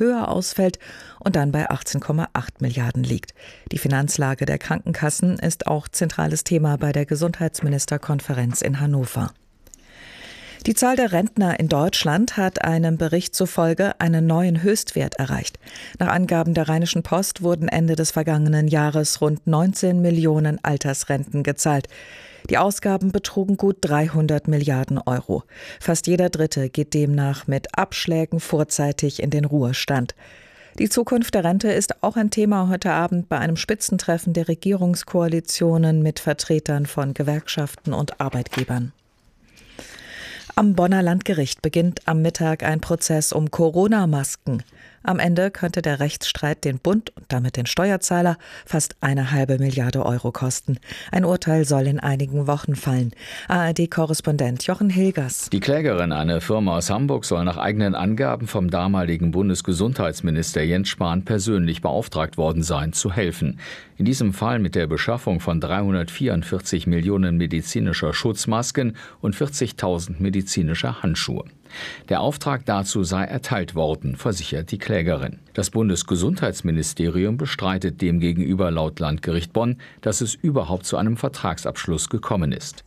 höher ausfällt und dann bei 18,8 Milliarden liegt. Die Finanzlage der Krankenkassen ist auch zentrales Thema bei der Gesundheitsministerkonferenz in Hannover. Die Zahl der Rentner in Deutschland hat einem Bericht zufolge einen neuen Höchstwert erreicht. Nach Angaben der Rheinischen Post wurden Ende des vergangenen Jahres rund 19 Millionen Altersrenten gezahlt. Die Ausgaben betrugen gut 300 Milliarden Euro. Fast jeder Dritte geht demnach mit Abschlägen vorzeitig in den Ruhestand. Die Zukunft der Rente ist auch ein Thema heute Abend bei einem Spitzentreffen der Regierungskoalitionen mit Vertretern von Gewerkschaften und Arbeitgebern. Am Bonner Landgericht beginnt am Mittag ein Prozess um Corona-Masken. Am Ende könnte der Rechtsstreit den Bund und damit den Steuerzahler fast 1,5 Milliarde Euro kosten. Ein Urteil soll in einigen Wochen fallen. ARD-Korrespondent Jochen Hilgers. Die Klägerin, eine Firma aus Hamburg, soll nach eigenen Angaben vom damaligen Bundesgesundheitsminister Jens Spahn persönlich beauftragt worden sein, zu helfen. In diesem Fall mit der Beschaffung von 344 Millionen medizinischer Schutzmasken und 40.000 medizinischer Handschuhe. Der Auftrag dazu sei erteilt worden, versichert die Klägerin. Das Bundesgesundheitsministerium bestreitet demgegenüber laut Landgericht Bonn, dass es überhaupt zu einem Vertragsabschluss gekommen ist.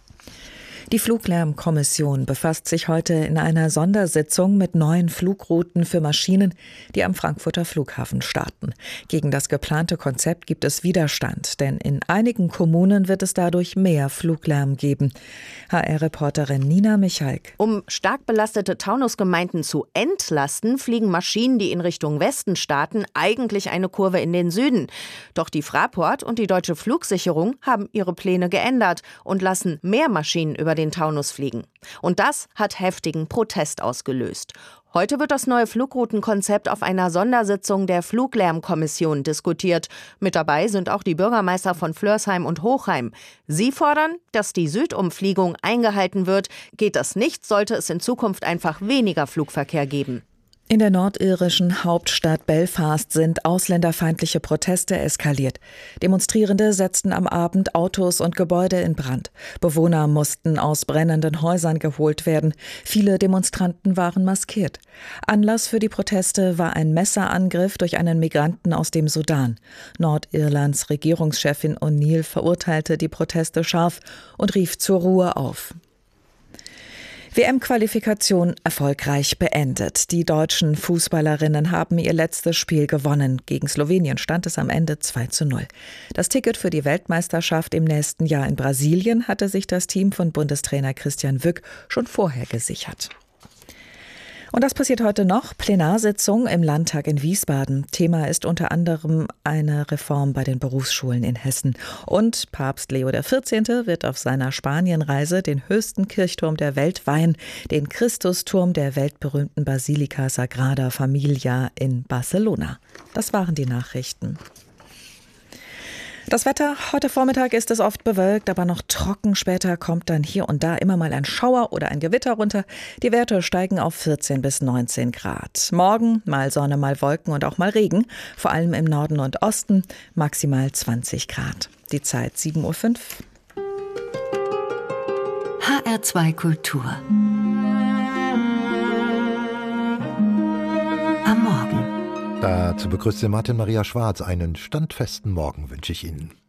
Die Fluglärmkommission befasst sich heute in einer Sondersitzung mit neuen Flugrouten für Maschinen, die am Frankfurter Flughafen starten. Gegen das geplante Konzept gibt es Widerstand, denn in einigen Kommunen wird es dadurch mehr Fluglärm geben. HR-Reporterin Nina Michalk. Um stark belastete Taunusgemeinden zu entlasten, fliegen Maschinen, die in Richtung Westen starten, eigentlich eine Kurve in den Süden. Doch die Fraport und die Deutsche Flugsicherung haben ihre Pläne geändert und lassen mehr Maschinen über den Taunus fliegen. Und das hat heftigen Protest ausgelöst. Heute wird das neue Flugroutenkonzept auf einer Sondersitzung der Fluglärmkommission diskutiert. Mit dabei sind auch die Bürgermeister von Flörsheim und Hochheim. Sie fordern, dass die Südumfliegung eingehalten wird. Geht das nicht, sollte es in Zukunft einfach weniger Flugverkehr geben. In der nordirischen Hauptstadt Belfast sind ausländerfeindliche Proteste eskaliert. Demonstrierende setzten am Abend Autos und Gebäude in Brand. Bewohner mussten aus brennenden Häusern geholt werden. Viele Demonstranten waren maskiert. Anlass für die Proteste war ein Messerangriff durch einen Migranten aus dem Sudan. Nordirlands Regierungschefin O'Neill verurteilte die Proteste scharf und rief zur Ruhe auf. WM-Qualifikation erfolgreich beendet. Die deutschen Fußballerinnen haben ihr letztes Spiel gewonnen. Gegen Slowenien stand es am Ende 2:0. Das Ticket für die Weltmeisterschaft im nächsten Jahr in Brasilien hatte sich das Team von Bundestrainer Christian Wück schon vorher gesichert. Und das passiert heute noch. Plenarsitzung im Landtag in Wiesbaden. Thema ist unter anderem eine Reform bei den Berufsschulen in Hessen. Und Papst Leo XIV. Wird auf seiner Spanienreise den höchsten Kirchturm der Welt weihen, den Christusturm der weltberühmten Basilika Sagrada Familia in Barcelona. Das waren die Nachrichten. Das Wetter, heute Vormittag ist es oft bewölkt, aber noch trocken. Später kommt dann hier und da immer mal ein Schauer oder ein Gewitter runter. Die Werte steigen auf 14 bis 19 Grad. Morgen mal Sonne, mal Wolken und auch mal Regen. Vor allem im Norden und Osten maximal 20 Grad. Die Zeit 7:05 Uhr. HR2 Kultur. Am Morgen. Dazu begrüßt Sie Martin Maria Schwarz. Einen standfesten Morgen wünsche ich Ihnen.